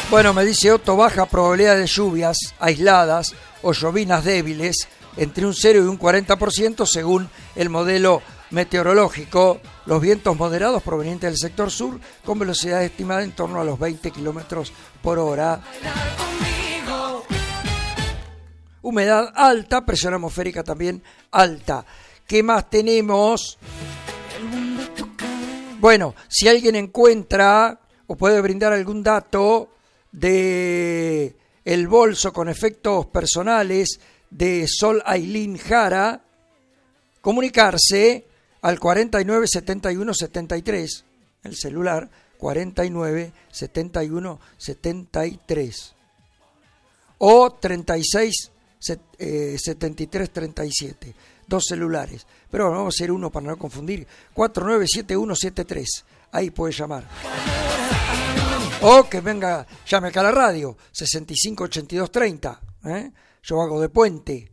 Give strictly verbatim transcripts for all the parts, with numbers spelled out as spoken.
Bueno, me dice Otto, baja probabilidad de lluvias aisladas o llovinas débiles entre un cero y un cuarenta por ciento según el modelo meteorológico. Los vientos moderados provenientes del sector sur con velocidad estimada en torno a los veinte kilómetros por hora. Humedad alta, presión atmosférica también alta. ¿Qué más tenemos? Bueno, si alguien encuentra o puede brindar algún dato de el bolso con efectos personales de Sol Ailín Jara, comunicarse al cuarenta y nueve setenta y uno setenta y tres, el celular cuarenta y nueve setenta y uno setenta y tres o treinta y seis setenta y tres treinta y siete, dos celulares, pero bueno, vamos a hacer uno para no confundir, cuatro nueve siete uno siete tres, ahí puede llamar. O que venga, llame acá a la radio, sesenta y cinco ochenta y dos treinta, ¿eh? Yo hago de puente.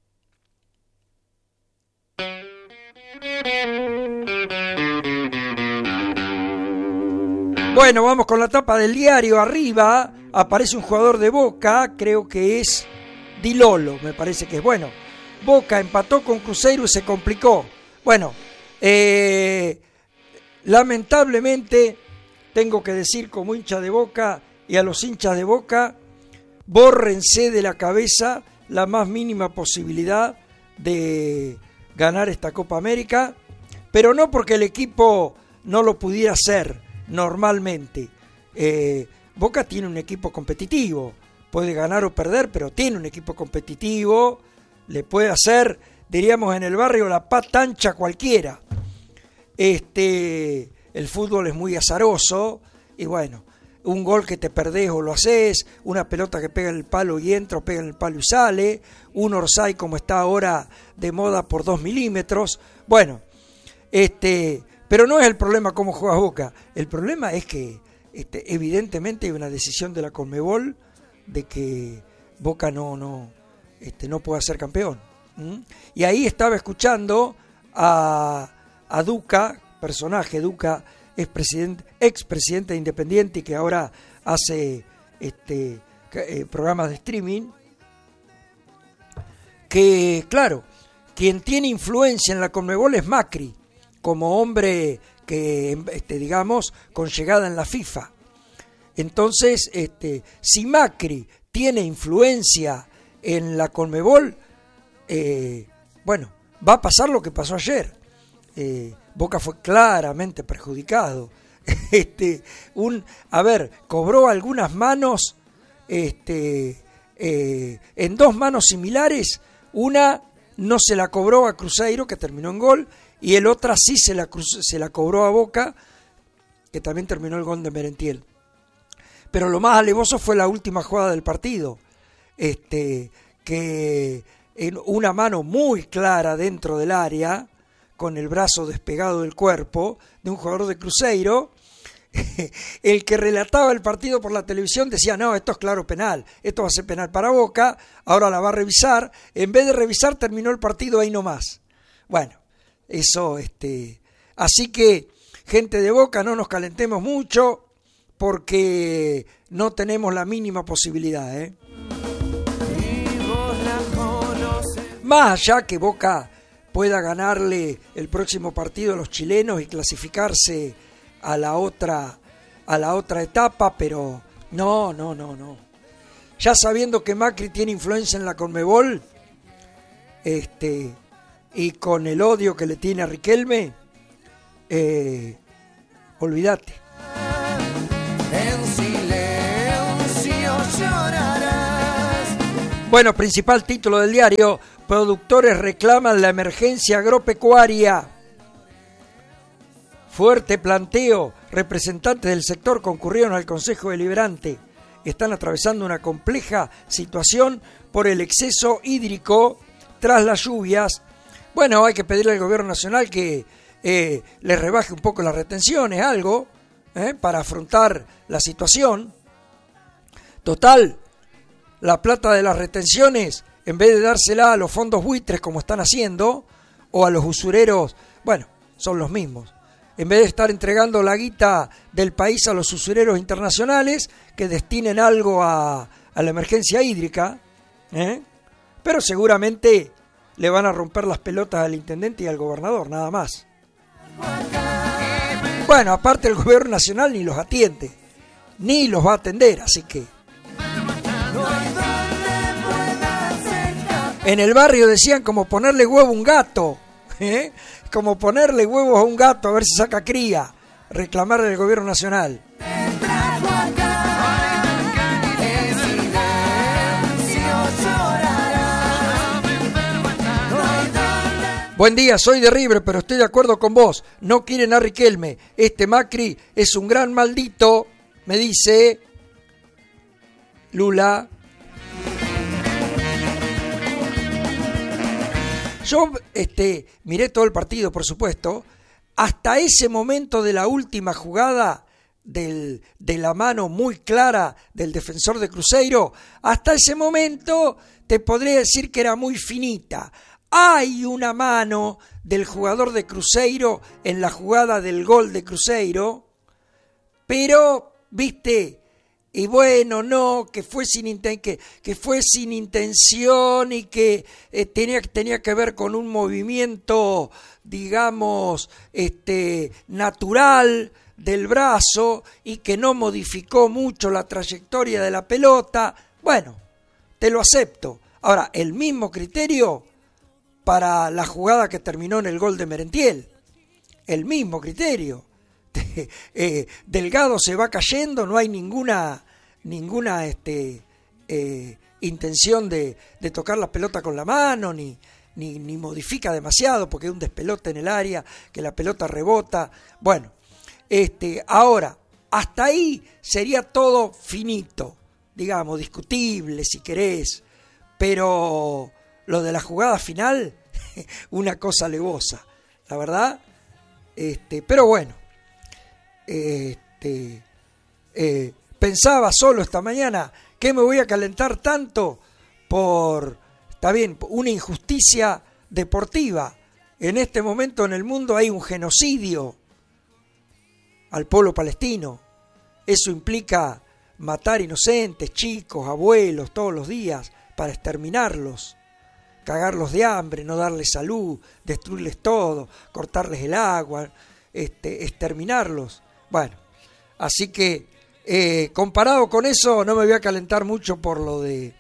Bueno, vamos con la tapa del diario. Arriba aparece un jugador de Boca, creo que es Di Lolo, me parece que es. Bueno, Boca empató con Cruzeiro y se complicó. Bueno, eh, lamentablemente tengo que decir como hincha de Boca y a los hinchas de Boca, bórrense de la cabeza la más mínima posibilidad de ganar esta Copa América, pero no porque el equipo no lo pudiera hacer normalmente. Eh, Boca tiene un equipo competitivo, puede ganar o perder, pero tiene un equipo competitivo, le puede hacer, diríamos en el barrio, la pata ancha cualquiera. Este... El fútbol es muy azaroso y bueno, un gol que te perdés o lo haces, una pelota que pega en el palo y entra o pega en el palo y sale, un orsay como está ahora de moda por dos milímetros. Bueno, este, pero no es el problema cómo juega Boca, el problema es que este, evidentemente hay una decisión de la Conmebol de que Boca no, no, este, no pueda ser campeón. ¿Mm? Y ahí estaba escuchando a, a Duca, personaje, Duca, es presidente, ex presidente de Independiente y que ahora hace este, eh, programas de streaming, que claro, quien tiene influencia en la Conmebol es Macri, como hombre que, este, digamos, con llegada en la FIFA. Entonces, este, si Macri tiene influencia en la Conmebol, eh, bueno, va a pasar lo que pasó ayer. Eh, Boca fue claramente perjudicado. Este, un, a ver, cobró algunas manos, este, eh, en dos manos similares. Una no se la cobró a Cruzeiro, que terminó en gol, y el otra sí se la, se la cobró a Boca, que también terminó el gol de Merentiel. Pero lo más alevoso fue la última jugada del partido, este, que en una mano muy clara dentro del área, con el brazo despegado del cuerpo de un jugador de Cruzeiro, el que relataba el partido por la televisión decía, no, esto es claro penal, esto va a ser penal para Boca, ahora la va a revisar, en vez de revisar terminó el partido ahí nomás. Bueno, eso, este, así que gente de Boca, no nos calentemos mucho porque no tenemos la mínima posibilidad, ¿eh? Más allá que Boca pueda ganarle el próximo partido a los chilenos y clasificarse a la otra a la otra etapa, pero no, no, no, no. Ya sabiendo que Macri tiene influencia en la Conmebol, este, y con el odio que le tiene a Riquelme, eh, olvídate. En silencio llorarás. Bueno, principal título del diario: productores reclaman la emergencia agropecuaria. Fuerte planteo. Representantes del sector concurrieron al Consejo Deliberante. Están atravesando una compleja situación por el exceso hídrico tras las lluvias. Bueno, hay que pedirle al gobierno nacional que eh, les rebaje un poco las retenciones, algo, eh, para afrontar la situación. Total, la plata de las retenciones, en vez de dársela a los fondos buitres como están haciendo, o a los usureros, bueno, son los mismos. en vez de estar entregando la guita del país a los usureros internacionales, que destinen algo a, a la emergencia hídrica, ¿eh? Pero seguramente le van a romper las pelotas al intendente y al gobernador, nada más. Bueno, aparte el gobierno nacional ni los atiende, ni los va a atender, así que... En el barrio decían como ponerle huevo a un gato, ¿eh? Como ponerle huevos a un gato a ver si saca cría, reclamarle al gobierno nacional. Buen día, soy de River, pero estoy de acuerdo con vos. No quieren a Riquelme. Este Macri es un gran maldito, me dice Lula. Yo este, miré todo el partido, por supuesto. Hasta ese momento de la última jugada del, de la mano muy clara del defensor de Cruzeiro, hasta ese momento te podría decir que era muy finita. Hay una mano del jugador de Cruzeiro en la jugada del gol de Cruzeiro, pero, viste, y bueno, no, que fue sin, inten- que, que fue sin intención y que eh, tenía, tenía que ver con un movimiento, digamos, este, natural del brazo y que no modificó mucho la trayectoria de la pelota. Bueno, te lo acepto. Ahora, el mismo criterio para la jugada que terminó en el gol de Merentiel, el mismo criterio. eh, Delgado se va cayendo, no hay ninguna ninguna este, eh, intención de, de tocar la pelota con la mano, ni, ni, ni modifica demasiado porque hay un despelote en el área, que la pelota rebota. Bueno, este, ahora, hasta ahí sería todo finito, digamos, discutible si querés, pero lo de la jugada final, una cosa alevosa, la verdad. Este, pero bueno, este, eh, pensaba solo esta mañana que me voy a calentar tanto por, está bien, una injusticia deportiva. En este momento en el mundo hay un genocidio al pueblo palestino. Eso implica matar inocentes, chicos, abuelos, todos los días, para exterminarlos, cagarlos de hambre, no darles salud, destruirles todo, cortarles el agua, este, exterminarlos. Bueno, así que eh, comparado con eso no me voy a calentar mucho por lo de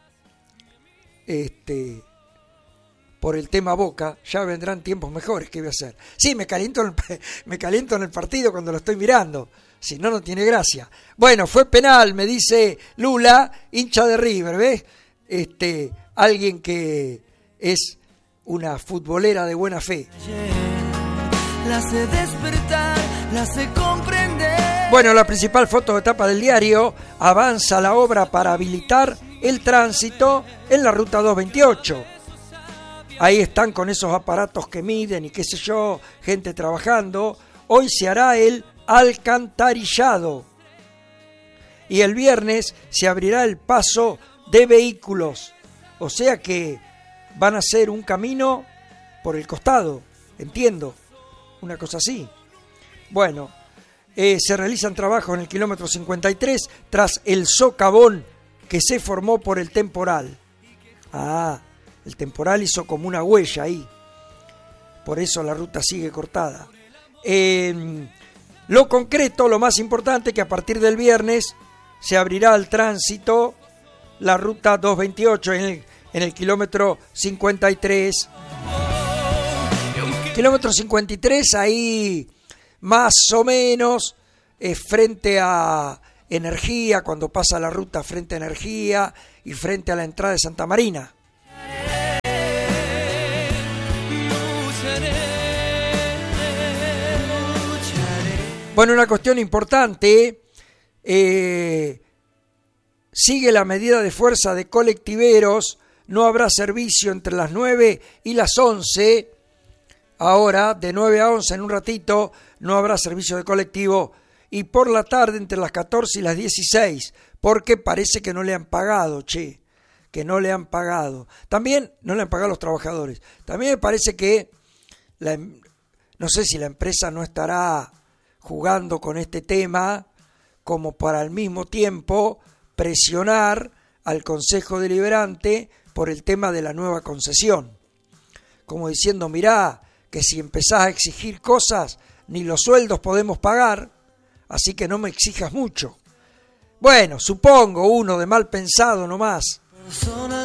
este por el tema Boca. Ya vendrán tiempos mejores. ¿Qué voy a hacer? Sí, me caliento en el, me caliento en el partido cuando lo estoy mirando, si no, no tiene gracia. Bueno, fue penal, me dice Lula, hincha de River, ¿ves? Este, alguien que es una futbolera de buena fe. La hace despertar, la hace comprender. Bueno, la principal foto de tapa del diario: avanza la obra para habilitar el tránsito en la ruta doscientos veintiocho. Ahí están con esos aparatos que miden y qué sé yo, gente trabajando. Hoy se hará el alcantarillado y el viernes se abrirá el paso de vehículos. O sea que van a hacer un camino por el costado, entiendo, una cosa así. Bueno, eh, se realizan trabajos en el kilómetro cincuenta y tres tras el socavón que se formó por el temporal. Ah, el temporal hizo como una huella ahí, por eso la ruta sigue cortada. Eh, lo concreto, lo más importante, que a partir del viernes se abrirá al tránsito la ruta doscientos veintiocho en el, en el kilómetro cincuenta y tres. Kilómetro cincuenta y tres, ahí más o menos eh, frente a Energía, cuando pasa la ruta frente a Energía y frente a la entrada de Santa Marina. Bueno, una cuestión importante, eh, sigue la medida de fuerza de colectiveros, no habrá servicio entre las nueve y las once, ahora de nueve a once en un ratito no habrá servicio de colectivo, y por la tarde entre las catorce y las dieciséis, porque parece que no le han pagado, che, que no le han pagado. También no le han pagado a los trabajadores. También me parece que la, No sé si la empresa no estará jugando con este tema como para al mismo tiempo presionar al Consejo Deliberante por el tema de la nueva concesión. Como diciendo, mirá, que si empezás a exigir cosas, ni los sueldos podemos pagar, así que no me exijas mucho. Bueno, supongo uno de mal pensado nomás.